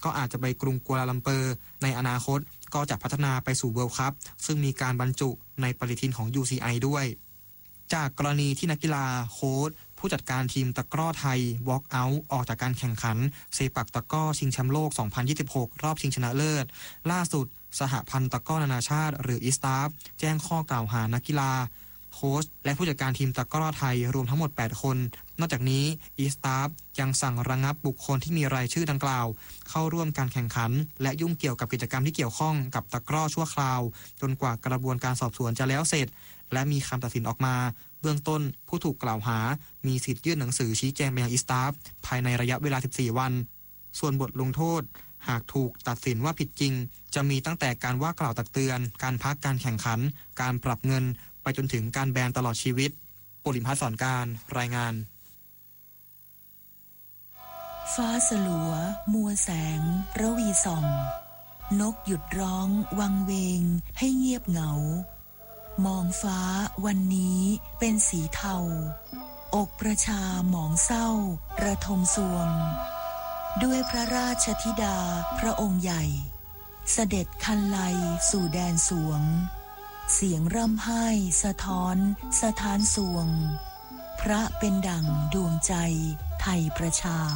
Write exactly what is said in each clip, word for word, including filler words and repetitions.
ก็อาจจะไปกรุงกัวลาลัมเปอร์ในอนาคตก็จะพัฒนาไปสู่เวิลด์คัพซึ่งมีการบรรจุในปฏิทินของ ยู ซี ไอ ด้วยจากกรณีที่นักกีฬาโค้ชผู้จัดการทีมตะกร้อไทยวอล์กเอาท์ออกจากการแข่งขันเซปักตะกร้อชิงแชมป์โลก สองพันยี่สิบหก รอบชิงชนะเลิศล่าสุดสหพันธ์ตะกร้อนานาชาติหรืออีสตาฟแจ้งข้อกล่าวหานักกีฬาโค้ชและผู้จัดการทีมตะกร้อไทยรวมทั้งหมดแปดคนนอกจากนี้อีสตาฟยังสั่งระงับบุคคลที่มีรายชื่อดังกล่าวเข้าร่วมการแข่งขันและยุ่งเกี่ยวกับกิจกรรมที่เกี่ยวข้องกับตะกร้อชั่วคราวจนกว่ากระบวนการสอบสวนจะแล้วเสร็จและมีคำตัดสินออกมาเบื้องต้นผู้ถูกกล่าวหามีสิทธิ์ยื่นหนังสือชี้แจงไปยังอีสตาฟภายในระยะเวลาสิบสี่วันส่วนบทลงโทษหากถูกตัดสินว่าผิดจริงจะมีตั้งแต่การว่ากล่าวตักเตือนการพักการแข่งขันการปรับเงินไปจนถึงการแบนตลอดชีวิตปุริมพัฒน์สอนการรายงานฟ้าสลัวมัวแสงระวีส่องนกหยุดร้องวังเวงให้เงียบเหงามองฟ้าวันนี้เป็นสีเทาอกประชาหมองเศร้าระทมสวงด้วยพระราชธิดาพระองค์ใหญ่เสด็จคันไลสู่แดนสวงเสียงร่ำไห้สะท้อนสะท้านสวงพระเป็นดั่งดวงใจไทยประชา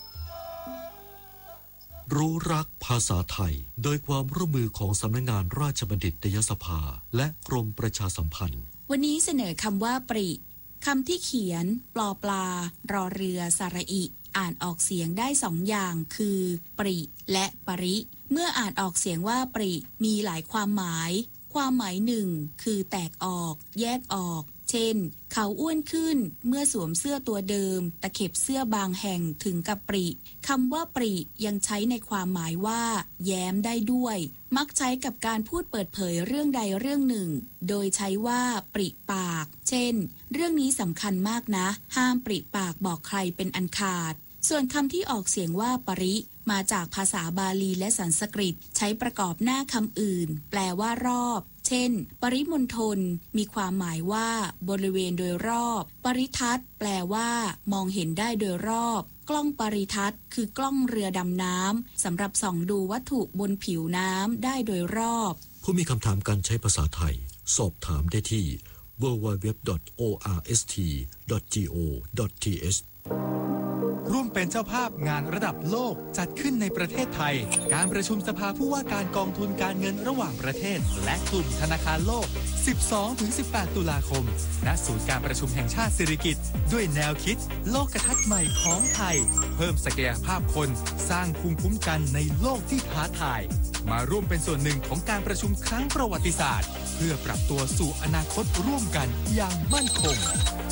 รู้รักภาษาไทยโดยความร่วมมือของสำนักงานราชบัณฑิตยสภาและกรมประชาสัมพันธ์วันนี้เสนอคำว่าปริคำที่เขียนปลอปลารอเรือสระอิอ่านออกเสียงได้สองอย่างคือปริและปริเมื่ออ่านออกเสียงว่าปริมีหลายความหมายความหมายหนึ่งคือแตกออกแยกออกเช่นเขาอ้วนขึ้นเมื่อสวมเสื้อตัวเดิมตะเข็บเสื้อบางแห่งถึงกับปริคำว่าปริยังใช้ในความหมายว่าแย้มได้ด้วยมักใช้กับการพูดเปิดเผยเรื่องใดเรื่องหนึ่งโดยใช้ว่าปริปากเช่นเรื่องนี้สำคัญมากนะห้ามปริปากบอกใครเป็นอันขาดส่วนคำที่ออกเสียงว่าปริมาจากภาษาบาลีและสันสกฤตใช้ประกอบหน้าคำอื่นแปลว่ารอบเช่นปริมณฑลมีความหมายว่าบริเวณโดยรอบปริทัศน์แปลว่ามองเห็นได้โดยรอบกล้องปริทัศน์คือกล้องเรือดำน้ำสำหรับส่องดูวัตถุบนผิวน้ำได้โดยรอบผู้มีคำถามการใช้ภาษาไทยสอบถามได้ที่ ดับเบิลยู ดับเบิลยู ดับเบิลยู ดอท โอ อาร์ เอส ที ดอท จี โอ ดอท ที เอชร่วมเป็นเจ้าภาพงานระดับโลกจัดขึ้นในประเทศไทยการประชุมสภาผู้ว่าการกองทุนการเงินระหว่างประเทศและกลุ่มธนาคารโลก สิบสองถึงสิบแปด ตุลาคมณศูนย์การประชุมแห่งชาติสิริกิติ์ด้วยแนวคิดโลกทัศน์ใหม่ของไทยเพิ่มศักยภาพคนสร้างภูมิคุ้มกันในโลกที่ท้าทายมาร่วมเป็นส่วนหนึ่งของการประชุมครั้งประวัติศาสตร์เพื่อปรับตัวสู่อนาคตร่วมกันอย่างมั่นคง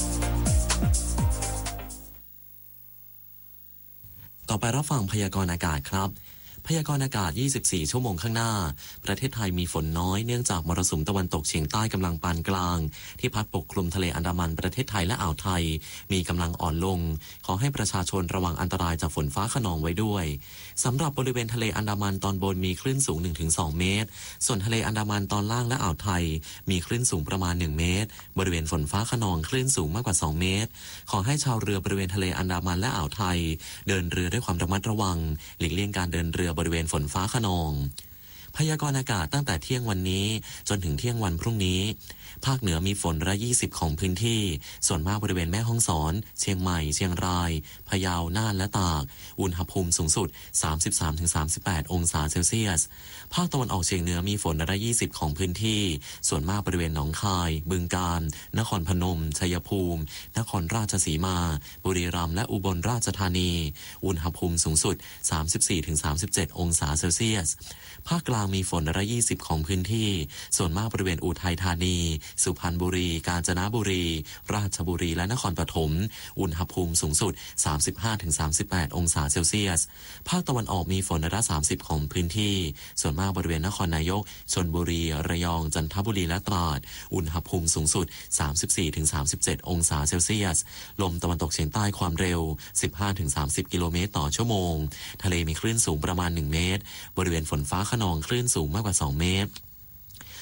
ต่อไปรับฟังพยากรณ์อากาศครับพยากรณ์อากาศยี่สิบสี่ชั่วโมงข้างหน้าประเทศไทยมีฝนน้อยเนื่องจากมรสุมตะวันตกเฉียงใต้กำลังปานกลางที่พัดปกคลุมทะเลอันดามันประเทศไทยและอ่าวไทยมีกำลังอ่อนลงขอให้ประชาชนระวังอันตรายจากฝนฟ้าคะนองไว้ด้วยสำหรับบริเวณทะเลอันดามันตอนบนมีคลื่นสูง หนึ่งถึงสอง เมตรส่วนทะเลอันดามันตอนล่างและอ่าวไทยมีคลื่นสูงประมาณหนึ่งเมตรบริเวณฝนฟ้าคะนองคลื่นสูงมากกว่าสองเมตรขอให้ชาวเรือบริเวณทะเลอันดามันและอ่าวไทยเดินเรือด้วยความระมัดระวังหลีกเลี่ยงการเดินเรือบริเวณฝนฟ้าคะนองพยากรณ์อากาศตั้งแต่เที่ยงวันนี้จนถึงเที่ยงวันพรุ่งนี้ภาคเหนือมีฝนร้อยยี่สิบของพื้นที่ส่วนมากบริเวณแม่ฮ่องสอนเชียงใหม่เชียงรายพะเยาน่านและตากอุณหภูมิสูงสุด สามสิบสามถึงสามสิบแปด องศาเซลเซียสภาคตะวันออกเฉียงเหนือมีฝนร้อยยี่สิบของพื้นที่ส่วนมากบริเวณหนองคายบึงกาฬนครพนมชัยภูมินครราชสีมาบุรีรัมย์และอุบลราชธานีอุณหภูมิสูงสุด สามสิบสี่ถึงสามสิบเจ็ด องศาเซลเซียสภาคกลางมีฝนร้อยยี่สิบของพื้นที่ส่วนมากบริเวณอุทัยธานีสุพรรณบุรีกาญจนบุรีราชบุรีและนครปฐมอุณหภูมิสูงสุด สามสิบห้าถึงสามสิบแปด องศาเซลเซียสภาคตะวันออกมีฝนร้อยละสามสิบของพื้นที่ส่วนมากบริเวณนครนายกชลบุรีระยองจันทบุรีและตราดอุณหภูมิสูงสุด สามสิบสี่ถึงสามสิบเจ็ด องศาเซลเซียสลมตะวันตกเฉียงใต้ความเร็ว สิบห้าถึงสามสิบ กิโลเมตรต่อชั่วโมงทะเลมีคลื่นสูงประมาณหนึ่งเมตรบริเวณฝนฟ้าคะนองคลื่นสูงมากกว่าสองเมตร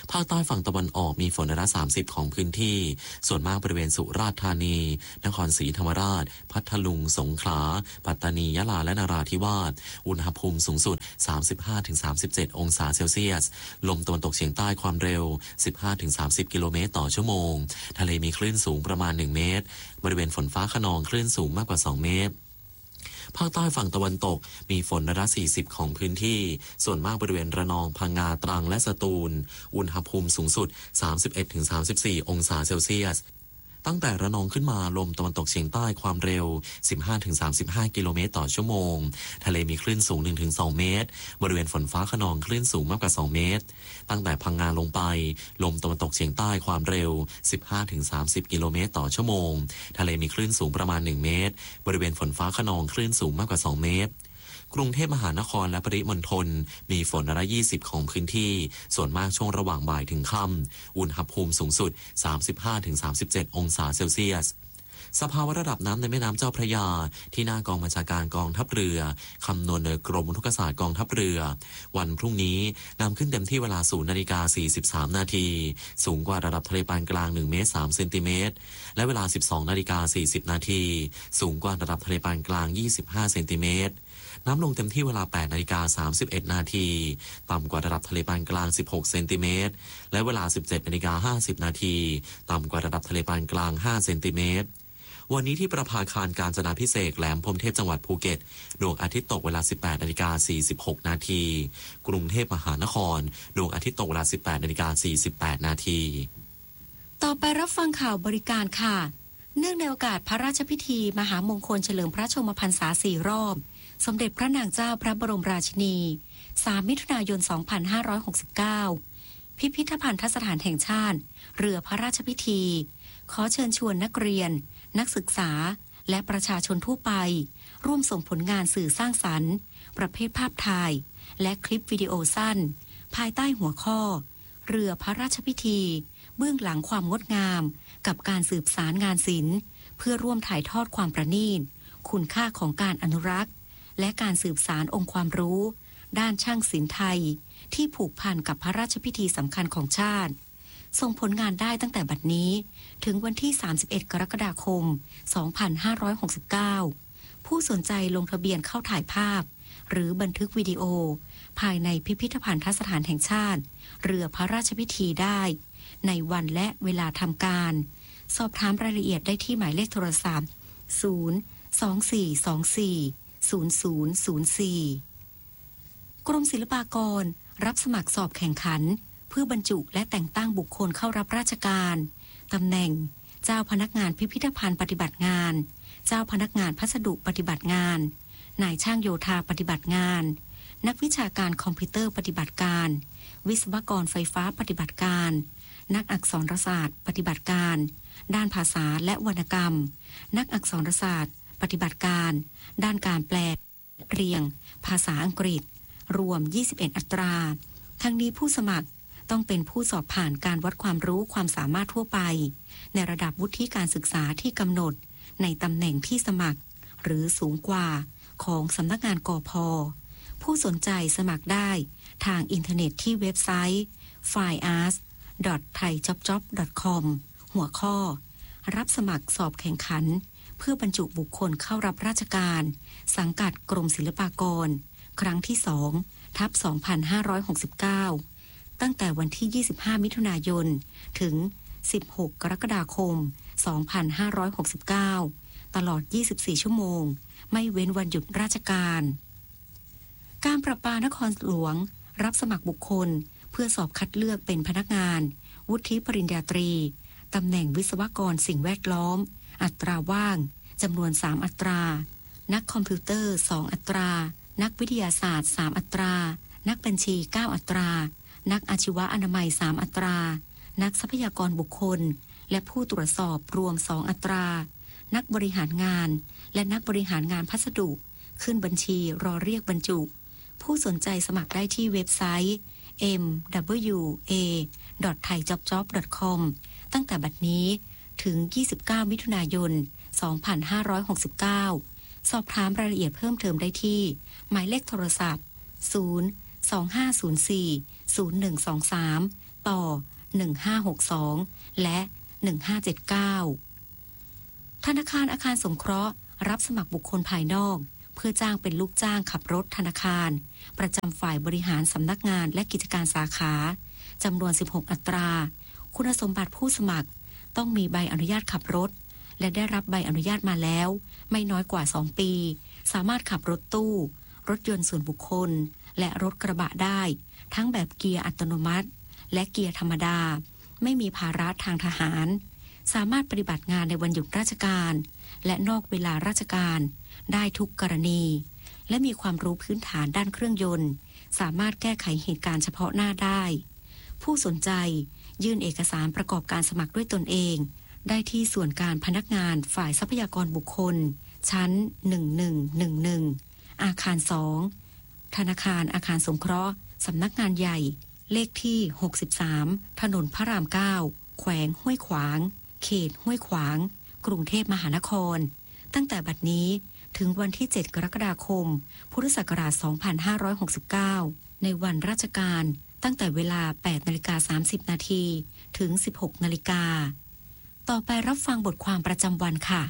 ภาคใต้ฝั่งตะวันออกมีฝนร้อยละสามสิบของพื้นที่ส่วนมากบริเวณสุราษฎร์ธานีนครศรีธรรมราชพัทลุงสงขลาปัตตานียะลาและนราธิวาสอุณหภูมิสูงสุด สามสิบห้าถึงสามสิบเจ็ด องศาเซลเซียสลมตะวันตกเฉียงใต้ความเร็ว สิบห้าถึงสามสิบ กิโลเมตรต่อชั่วโมงทะเลมีคลื่นสูงประมาณหนึ่งเมตรบริเวณฝนฟ้าคะนองคลื่นสูงมากกว่าสองเมตรภาคใต้ฝั่งตะวันตกมีฝนร้อยละสี่สิบของพื้นที่ส่วนมากบริเวณระนองพังงาตรังและสตูลอุณหภูมิสูงสุด สามสิบเอ็ดถึงสามสิบสี่ องศาเซลเซียสตั้งแต่ระนองขึ้นมาลมตะวันตกเฉียงใต้ความเร็ว สิบห้าถึงสามสิบห้า กิโลเมตรต่อชั่วโมงทะเลมีคลื่นสูง หนึ่งถึงสอง เมตรบริเวณฝนฟ้าคะนองคลื่นสูงมากกว่าสองเมตรตั้งแต่พังงาลงไปลมตะวันตกเฉียงใต้ความเร็ว สิบห้าถึงสามสิบ กิโลเมตรต่อชั่วโมงทะเลมีคลื่นสูงประมาณหนึ่งเมตรบริเวณฝนฟ้าคะนองคลื่นสูงมากกว่าสองเมตรกรุงเทพมหานครและปริมณฑลมีฝนร้อยละยี่สิบของพื้นที่ส่วนมากช่วงระหว่างบ่ายถึงค่ำอุณหภูมิสูงสุด สามสิบห้าถึงสามสิบเจ็ด องศาเซลเซียสสภาวะระดับน้ำในแม่น้ำเจ้าพระยาที่หน้ากองบัญชาการกองทัพเรือคำนวณโดยกรมอุทกศาสตร์กองทัพเรือวันพรุ่งนี้น้ำขึ้นเต็มที่เวลา ศูนย์นาฬิกาสี่สิบสาม นาทีสูงกว่าระดับทะเลปานกลางหนึ่งเมตรสามเซนติเมตรและเวลา สิบสองนาฬิกาสี่สิบ นาทีสูงกว่าระดับทะเลปานกลางยี่สิบห้าเซนติเมตรน้ำลงเต็มที่เวลา แปดนาฬิกาสามสิบเอ็ด นาทีต่ำกว่าระดับทะเลปานกลางสิบหกเซนติเมตรและเวลา สิบเจ็ดนาฬิกาห้าสิบ นาทีต่ำกว่าระดับทะเลปานกลางห้าเซนติเมตรวันนี้ที่ประภาคารกาญจนาภิเษกแหลมพรหมเทพจังหวัดภูเก็ตดวงอาทิตย์ตกเวลา สิบแปดนาฬิกาสี่สิบหก นาทีกรุงเทพมหานครดวงอาทิตย์ตกเวลา สิบแปดนาฬิกาสี่สิบแปด นาทีต่อไปรับฟังข่าวบริการค่ะเนื่องในโอกาสพระราชพิธีมหามงคลเฉลิมพระชนมพรรษาสี่รอบสมเด็จพระนางเจ้าพระบรมราชินีสามมิถุนายนสองพันห้าร้อยหกสิบเก้าพิพิธภัณฑสถานแห่งชาติเรือพระราชพิธีขอเชิญชวนนักเรียนนักศึกษาและประชาชนทั่วไปร่วมส่งผลงานสื่อสร้างสรรค์ประเภทภาพถ่ายและคลิปวิดีโอสั้นภายใต้หัวข้อเรือพระราชพิธีเบื้องหลังความงดงามกับการสืบสารงานศิลป์เพื่อร่วมถ่ายทอดความประณีตคุณค่าของการอนุรักษ์และการสืบสานองค์ความรู้ด้านช่างศิลป์ไทยที่ผูกพันกับพระราชพิธีสำคัญของชาติส่งผลงานได้ตั้งแต่บัดนี้ถึงวันที่สามสิบเอ็ดกรกฎาคมสองพันห้าร้อยหกสิบเก้าผู้สนใจลงทะเบียนเข้าถ่ายภาพหรือบันทึกวิดีโอภายในพิพิธภัณฑสถานแห่งชาติเรือพระราชพิธีได้ในวันและเวลาทำการสอบถามรายละเอียดได้ที่หมายเลขโทรศัพท์ศูนย์ สอง สี่ สอง สี่ ศูนย์ ศูนย์ ศูนย์ สี่ กรมศิลปากรรับสมัครสอบแข่งขันเพื่อบรรจุและแต่งตั้งบุคคลเข้ารับราชการตำแหน่งเจ้าพนักงานพิพิธภัณฑ์ปฏิบัติงานเจ้าพนักงานพัสดุปฏิบัติงานนายช่างโยธาปฏิบัติงานนักวิชาการคอมพิวเตอร์ปฏิบัติการวิศวกรไฟฟ้าปฏิบัติการนักอักษรศาสตร์ปฏิบัติการด้านภาษาและวรรณกรรมนักอักษรศาสตร์ปฏิบัติการด้านการแปลเรียงภาษาอังกฤษรวมยี่สิบเอ็ดอัตราทั้งนี้ผู้สมัครต้องเป็นผู้สอบผ่านการวัดความรู้ความสามารถทั่วไปในระดับวุฒิการศึกษาที่กำหนดในตำแหน่งที่สมัครหรือสูงกว่าของสำนักงานกพ.ผู้สนใจสมัครได้ทางอินเทอร์เน็ตที่เว็บไซต์ ไฟล์ อาร์ต ดอท ไทยจ็อบจ็อบ ดอท คอม หัวข้อรับสมัครสอบแข่งขันเพื่อบรรจุบุคคลเข้ารับราชการสังกัดกรมศิลปากรครั้งที่สองทับสองพันห้าร้อยหกสิบเก้าตั้งแต่วันที่ยี่สิบห้ามิถุนายนถึงสิบหกกรกฎาคมสองพันห้าร้อยหกสิบเก้าตลอดยี่สิบสี่ชั่วโมงไม่เว้นวันหยุดราชการการประปานครหลวงรับสมัครบุคคลเพื่อสอบคัดเลือกเป็นพนักงานวุฒิปริญญาตรีตำแหน่งวิศวกรสิ่งแวดล้อมอัตราว่างจำนวนสามอัตรานักคอมพิวเตอร์สองอัตรานักวิทยาศาสตร์สามอัตรานักบัญชีเก้าอัตรานักอาชีวะอนามัยสามอัตรานักทรัพยากรบุคคลและผู้ตรวจสอบรวมสองอัตรานักบริหารงานและนักบริหารงานพัสดุขึ้นบัญชีรอเรียกบรรจุผู้สนใจสมัครได้ที่เว็บไซต์ เอ็ม ดับเบิลยู เอ ดอท ไทยจ็อบจ็อบ ดอท คอม ตั้งแต่บัดนี้ถึงยี่สิบเก้ามิถุนายนสองพันห้าร้อยหกสิบเก้าสอบถามรายละเอียดเพิ่มเติมได้ที่หมายเลขโทรศัพท์ศูนย์ สอง ห้า ศูนย์ สี่ ศูนย์ หนึ่ง สอง สามต่อหนึ่งห้าหกสองและหนึ่งห้าเจ็ดเก้าธนาคารอาคารสงเคราะห์รับสมัครบุคคลภายนอกเพื่อจ้างเป็นลูกจ้างขับรถธนาคารประจำฝ่ายบริหารสำนักงานและกิจการสาขาจำนวนสิบหกอัตราคุณสมบัติผู้สมัครต้องมีใบอนุญาตขับรถและได้รับใบอนุญาตมาแล้วไม่น้อยกว่าสองปีสามารถขับรถตู้รถยนต์ส่วนบุคคลและรถกระบะได้ทั้งแบบเกียร์อัตโนมัติและเกียร์ธรรมดาไม่มีภาระทางทหารสามารถปฏิบัติงานในวันหยุดราชการและนอกเวลาราชการได้ทุกกรณีและมีความรู้พื้นฐานด้านเครื่องยนต์สามารถแก้ไขเหตุการณ์เฉพาะหน้าได้ผู้สนใจยื่นเอกสารประกอบการสมัครด้วยตนเองได้ที่ส่วนการพนักงานฝ่ายทรัพยากรบุคคลชั้นหนึ่งหนึ่งหนึ่งหนึ่งอาคารสองธนาคารอาคารสงเคราะห์สำนักงานใหญ่เลขที่หกสิบสามถนนพระรามเก้าแขวงห้วยขวางเขตห้วยขวางกรุงเทพมหานครตั้งแต่บัดนี้ถึงวันที่เจ็ดกรกฎาคมพุทธศักราชสองพันห้าร้อยหกสิบเก้าในวันราชการตั้งแต่เวลา แปดนาฬิกาสามสิบนาทีถึง สิบหกนาฬิกาต่อไปรับฟังบทความประจำวันค่ะ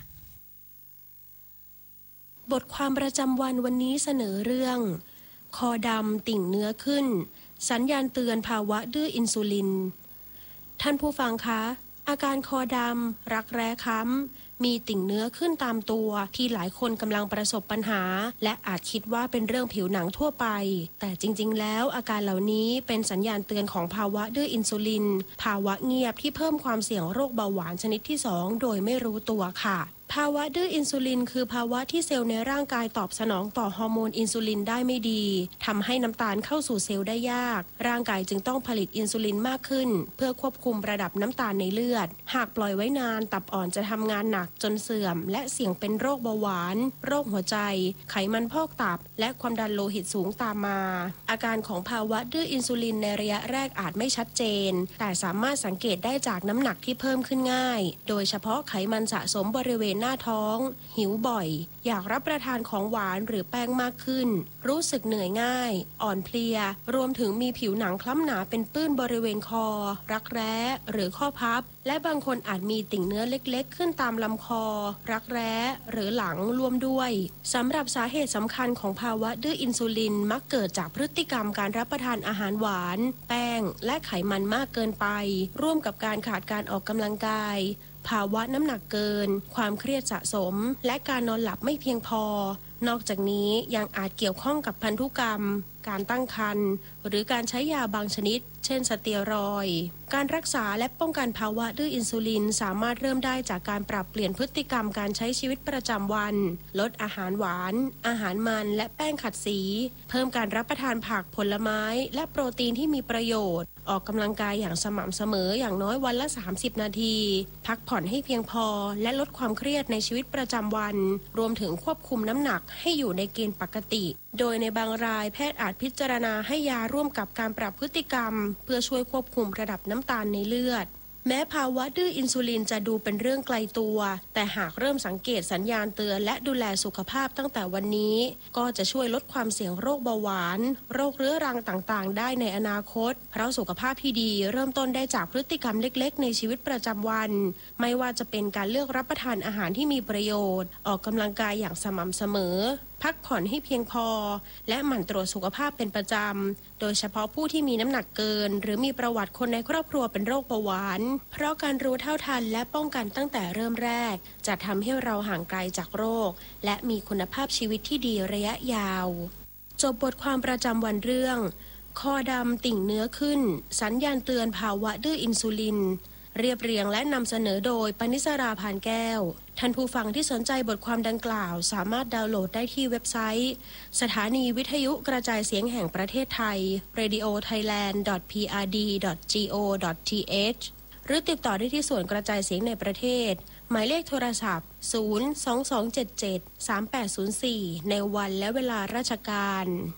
บทความประจำวันวันนี้เสนอเรื่องคอดำติ่งเนื้อขึ้นสัญญาณเตือนภาวะดื้ออินซูลินท่านผู้ฟังคะอาการคอดำรักแร้ค้ำมีติ่งเนื้อขึ้นตามตัวที่หลายคนกำลังประสบปัญหาและอาจคิดว่าเป็นเรื่องผิวหนังทั่วไปแต่จริงๆแล้วอาการเหล่านี้เป็นสัญญาณเตือนของภาวะดื้ออินซูลินภาวะเงียบที่เพิ่มความเสี่ยงโรคเบาหวานชนิดที่สองโดยไม่รู้ตัวค่ะภาวะดื้ออินซูลินคือภาวะที่เซลล์ในร่างกายตอบสนองต่อฮอร์โมนอินซูลินได้ไม่ดีทำให้น้ำตาลเข้าสู่เซลล์ได้ยากร่างกายจึงต้องผลิตอินซูลินมากขึ้นเพื่อควบคุมระดับน้ำตาลในเลือดหากปล่อยไว้นานตับอ่อนจะทำงานหนักจนเสื่อมและเสี่ยงเป็นโรคเบาหวานโรคหัวใจไขมันพอกตับและความดันโลหิตสูงตามมาอาการของภาวะดื้ออินซูลินในระยะแรกอาจไม่ชัดเจนแต่สามารถสังเกตได้จากน้ำหนักที่เพิ่มขึ้นง่ายโดยเฉพาะไขมันสะสมบริเวณหน้าท้องหิวบ่อยอยากรับประทานของหวานหรือแป้งมากขึ้นรู้สึกเหนื่อยง่ายอ่อนเพลียรวมถึงมีผิวหนังคล้ำหนาเป็นปื้นบริเวณคอรักแร้หรือข้อพับและบางคนอาจมีติ่งเนื้อเล็กๆขึ้นตามลำคอรักแร้หรือหลังรวมด้วยสำหรับสาเหตุสำคัญของภาวะดื้ออินซูลินมักเกิดจากพฤติกรรมการรับประทานอาหารหวานแป้งและไขมันมากเกินไปร่วมกับการขาดการออกกำลังกายภาวะน้ำหนักเกินความเครียดสะสมและการนอนหลับไม่เพียงพอนอกจากนี้ยังอาจเกี่ยวข้องกับพันธุกรรมการตั้งครรภ์หรือการใช้ยาบางชนิดเช่นสเตียรอยด์การรักษาและป้องกันภาวะดื้ออินซูลินสามารถเริ่มได้จากการปรับเปลี่ยนพฤติกรรมการใช้ชีวิตประจำวันลดอาหารหวานอาหารมันและแป้งขัดสีเพิ่มการรับประทานผักผลไม้และโปรตีนที่มีประโยชน์ออกกำลังกายอย่างสม่ำเสมออย่างน้อยวันละสามสิบนาทีพักผ่อนให้เพียงพอและลดความเครียดในชีวิตประจำวันรวมถึงควบคุมน้ำหนักให้อยู่ในเกณฑ์ปกติโดยในบางรายแพทย์อาจพิจารณาให้ยาร่วมกับการปรับพฤติกรรมเพื่อช่วยควบคุมระดับน้ำตาลในเลือดแม้ภาวะดื้ออินซูลินจะดูเป็นเรื่องไกลตัวแต่หากเริ่มสังเกตสัญญาณเตือนและดูแลสุขภาพตั้งแต่วันนี้ก็จะช่วยลดความเสี่ยงโรคเบาหวานโรคเรื้อรังต่างๆได้ในอนาคตเพราะสุขภาพที่ดีเริ่มต้นได้จากพฤติกรรมเล็กๆในชีวิตประจำวันไม่ว่าจะเป็นการเลือกรับประทานอาหารที่มีประโยชน์ออกกำลังกายอย่างสม่ำเสมอพักผ่อนให้เพียงพอและหมั่นตรวจสุขภาพเป็นประจำโดยเฉพาะผู้ที่มีน้ำหนักเกินหรือมีประวัติคนในครอบครัวเป็นโรคเบาหวานเพราะการรู้เท่าทันและป้องกันตั้งแต่เริ่มแรกจะทำให้เราห่างไกลจากโรคและมีคุณภาพชีวิตที่ดีระยะยาวจบบทความประจำวันเรื่องคอดำติ่งเนื้อขึ้นสัญญาณเตือนภาวะดื้ออินซูลินเรียบเรียงและนำเสนอโดยปณิสราพานแก้วท่านผู้ฟังที่สนใจบทความดังกล่าวสามารถดาวน์โหลดได้ที่เว็บไซต์สถานีวิทยุกระจายเสียงแห่งประเทศไทย เรดิโอไทยแลนด์ ดอท พี อาร์ ดี ดอท จี โอ ดอท ที เอช หรือติดต่อได้ที่ส่วนกระจายเสียงในประเทศหมายเลขโทรศัพท์ศูนย์ สอง สอง เจ็ด เจ็ด สาม แปด ศูนย์ สี่ในวันและเวลาราชการ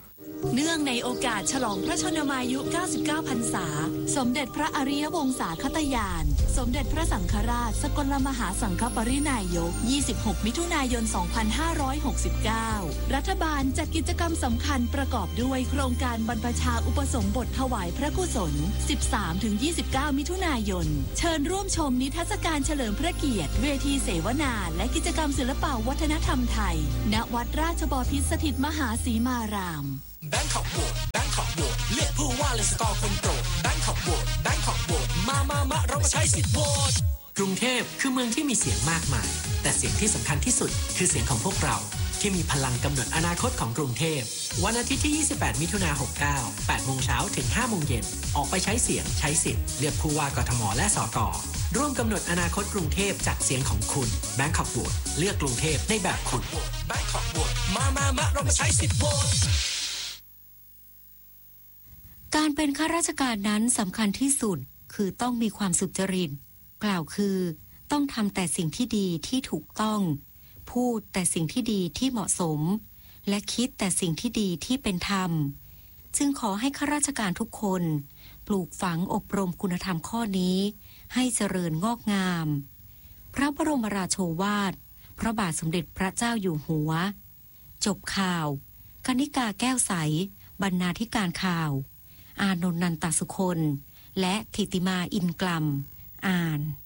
เนื่องในโอกาสฉลองพระชนมายุ เก้าสิบเก้า พรรษา สมเด็จพระอริยวงศาคตยาน สมเด็จพระสังฆราชสกลมหาสังฆปรินายก ยี่สิบหก มิถุนายน สองพันห้าร้อยหกสิบเก้า รัฐบาลจัดกิจกรรมสำคัญประกอบด้วยโครงการบรรพชาอุปสมบทถวายพระกุศล สิบสามถึงยี่สิบเก้า มิถุนายน เชิญร่วมชมนิทรรศการเฉลิมพระเกียรติเวทีเสวนาและกิจกรรมศิลปวัฒนธรรมไทย ณ วัดราชบพิตรสถิตมหาสีมารามแบงคอกโหวตแบงคอกโหวตเลือกผู้ว่าเลยสกอร์คนโปรดแบงคอกโหวตแบงคอกโหวตมามามาเรามาใช้สิทธิ์โหวตกรุงเทพคือเมืองที่มีเสียงมากมายแต่เสียงที่สำคัญที่สุดคือเสียงของพวกเราที่มีพลังกำหนดอนาคตของกรุงเทพวันอาทิตย์ที่ยี่สิบแปดมิถุนายนหกสิบเก้า แปดโมงเช้าถึงห้าโมงเย็นออกไปใช้เสียงใช้สิทธิ์เลือกผู้ว่ากทมและสกร่วมกำหนดอนาคตกรุงเทพจากเสียงของคุณแบงคอกโหวตเลือกกรุงเทพในแบบคุณแบงคอกโหวตมามามาเรามาใช้สิทธิ์โหวตการเป็นข้าราชการนั้นสำคัญที่สุดคือต้องมีความสุจริตกล่าวคือต้องทำแต่สิ่งที่ดีที่ถูกต้องพูดแต่สิ่งที่ดีที่เหมาะสมและคิดแต่สิ่งที่ดีที่เป็นธรรมจึงขอให้ข้าราชการทุกคนปลูกฝังอบรมคุณธรรมข้อนี้ให้เจริญงอกงามพระบรมราโชวาทพระบาทสมเด็จพระเจ้าอยู่หัวจบข่าวกนิกาแก้วใสบรรณาธิการข่าวอานนท์นันตสุคนและธิติมาอินกลัมอ่าน